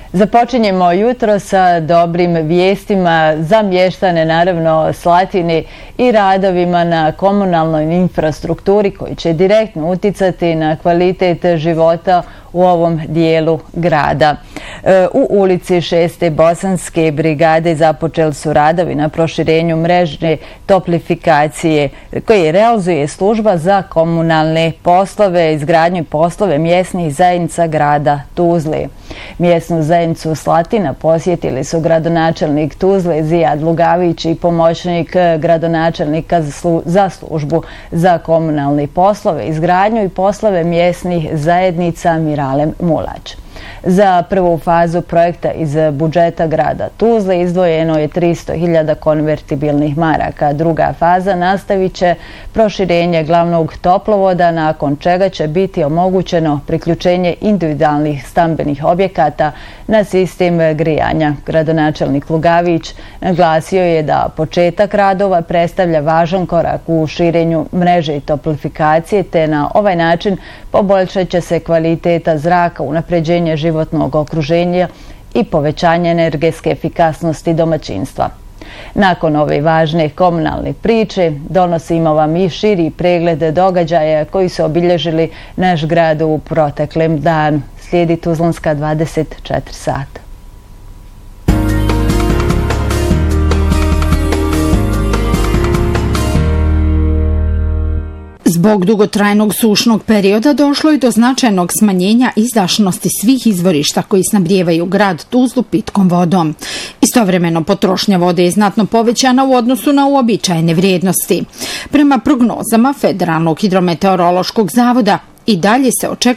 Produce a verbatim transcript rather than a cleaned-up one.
Započinjemo jutro sa dobrim vijestima za mještane, naravno Slatine, i radovima na komunalnoj infrastrukturi koji će direktno uticati na kvalitet života u ovom dijelu grada. U ulici šeste Bosanske brigade započeli su radovi na proširenju mrežne toplifikacije koje realizuje služba za komunalne poslove, izgradnju i poslove mjesnih zajednica grada Tuzle. Mjesnu zajednicu Slatina posjetili su gradonačelnik Tuzle Zijad Lugavić i pomoćnik gradonačelnika za službu za komunalne poslove, izgradnju i poslove mjesnih zajednica Miralem Mulač. Za prvu fazu projekta iz budžeta grada Tuzle izdvojeno je tristo hiljada konvertibilnih maraka. Druga faza nastavit će proširenje glavnog toplovoda, nakon čega će biti omogućeno priključenje individualnih stambenih objekata na sistem grijanja. Gradonačelnik Lugavić naglasio je da početak radova predstavlja važan korak u širenju mreže i toplifikacije, te na ovaj način poboljšat će se kvaliteta zraka, unapređenje životnog okruženja i povećanje energetske efikasnosti domaćinstva. Nakon ove važne komunalne priče donosimo vam i širi pregled događaja koji su obilježili naš grad u proteklem danu. Slijedi Tuzlanska dvadeset četiri sata. Zbog dugotrajnog sušnog perioda došlo je do značajnog smanjenja izdašnosti svih izvorišta koji snabdijevaju grad Tuzlu pitkom vodom. Istovremeno potrošnja vode je znatno povećana u odnosu na uobičajene vrijednosti. Prema prognozama Federalnog hidrometeorološkog zavoda i dalje se očekuje